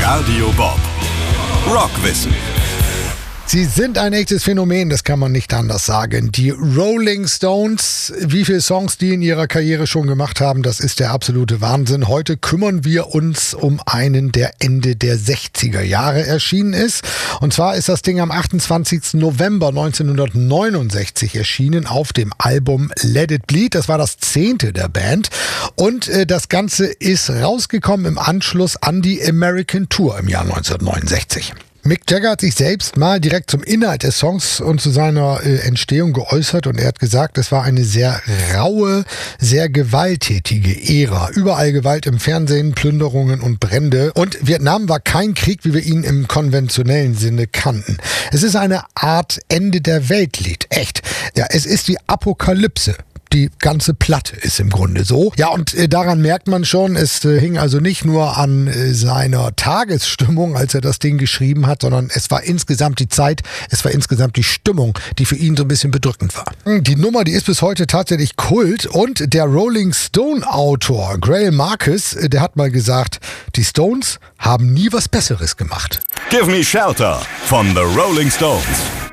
Radio Bob. Rockwissen. Sie sind ein echtes Phänomen, das kann man nicht anders sagen. Die Rolling Stones, wie viele Songs die in ihrer Karriere schon gemacht haben, das ist der absolute Wahnsinn. Heute kümmern wir uns um einen, der Ende der 60er Jahre erschienen ist. Und zwar ist das Ding am 28. November 1969 erschienen auf dem Album Let It Bleed. Das war das 10. der Band. Und das Ganze ist rausgekommen im Anschluss an die American Tour im Jahr 1969. Mick Jagger hat sich selbst mal direkt zum Inhalt des Songs und zu seiner Entstehung geäußert und er hat gesagt, es war eine sehr raue, sehr gewalttätige Ära. Überall Gewalt im Fernsehen, Plünderungen und Brände. Und Vietnam war kein Krieg, wie wir ihn im konventionellen Sinne kannten. Es ist eine Art Ende der Weltlied. Echt. Ja, es ist die Apokalypse. Die ganze Platte ist im Grunde so. Ja, und daran merkt man schon, es hing also nicht nur an seiner Tagesstimmung, als er das Ding geschrieben hat, sondern es war insgesamt die Zeit, es war insgesamt die Stimmung, die für ihn so ein bisschen bedrückend war. Die Nummer, die ist bis heute tatsächlich Kult und der Rolling Stone Autor Graham Marcus, der hat mal gesagt, die Stones haben nie was Besseres gemacht. Give Me Shelter von The Rolling Stones.